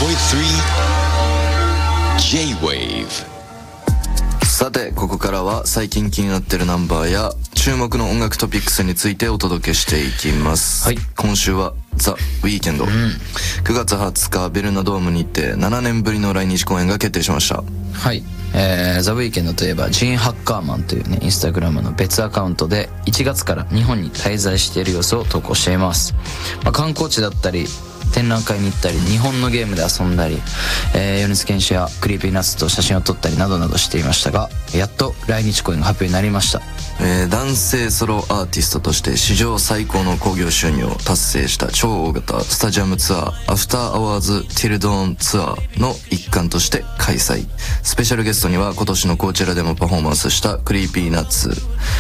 J-Wave。 さてここからは最近気になってるナンバーや注目の音楽トピックスについてお届けしていきます、はい、今週はザ・ウィーケンド、9月20日ベルナドームにて7年ぶりの来日公演が決定しました。 はい、ザ・ウィーケンドといえばジーン・ハッカーマンというねインスタグラムの別アカウントで1月から日本に滞在している様子を投稿しています。観光地だったり展覧会に行ったり日本のゲームで遊んだり、米津玄師やクリーピーナッツと写真を撮ったりなどなどしていましたが、やっと来日公演が発表になりました。 男性ソロアーティストとして史上最高の興行収入を達成した超大型スタジアムツアーアフターアワーズティルドーンツアーの一環として開催。スペシャルゲストには今年のコーチェラでもパフォーマンスしたクリーピーナッツ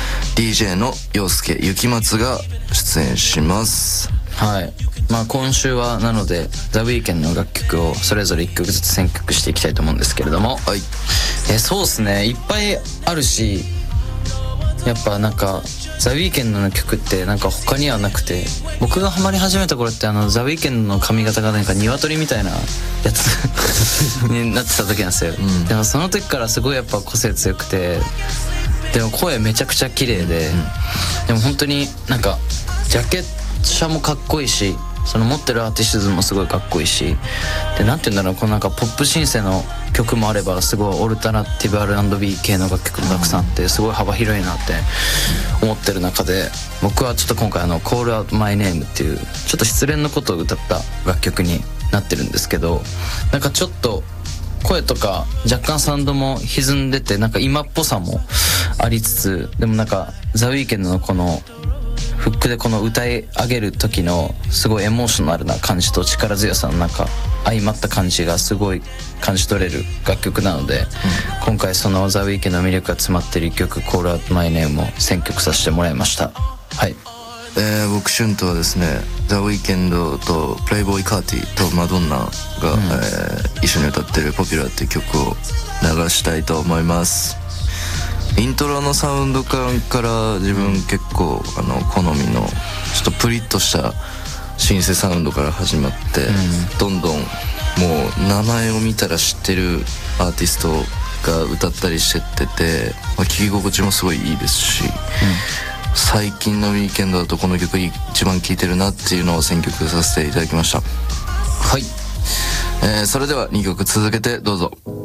DJ の陽介雪松が出演します。 はい、今週はなのでザ・ウィーケンドの楽曲をそれぞれ1曲ずつ選曲していきたいと思うんですけれども、はい、そうですね、いっぱいあるし、やっぱなんかザ・ウィーケンドの曲ってなんか他にはなくて、僕がハマり始めた頃ってザ・ウィーケンドの髪型がなんか鶏みたいなやつになってた時なんですよ、でもその時からすごいやっぱ個性強くて、でも声めちゃくちゃ綺麗で、でも本当になんかジャケット車もかっこいいし、その持ってるアーティストもすごいかっこいいし、でなんて言うんだろう、このなんかポップシンセの曲もあればすごいオルタナティブ R&B 系の楽曲もたくさんあってすごい幅広いなって思ってる中で、僕はちょっと今回Call Out My Name っていうちょっと失恋のことを歌った楽曲になってるんですけど、なんかちょっと声とか若干サウンドも歪んでてなんか今っぽさもありつつ、でもなんかザ・ウィーケンドのこのフックでこの歌い上げる時のすごいエモーショナルな感じと力強さのなんか相まった感じがすごい感じ取れる楽曲なので、今回そのザ・ウィーケンドの魅力が詰まっている一曲 Call Out My Name を選曲させてもらいました。はい、 僕シュンとはですねザ・ウィーケンドとプレイボーイカーティとマドンナが、一緒に歌ってるポピュラーっていう曲を流したいと思います。イントロのサウンド感から自分結構好みのちょっとプリッとしたシンセサウンドから始まって、どんどんもう名前を見たら知ってるアーティストが歌ったりしてってて、聴き心地もすごいいいですし、最近のウィーケンドだとこの曲一番聴いてるなっていうのを選曲させていただきました。はい、それでは2曲続けてどうぞ。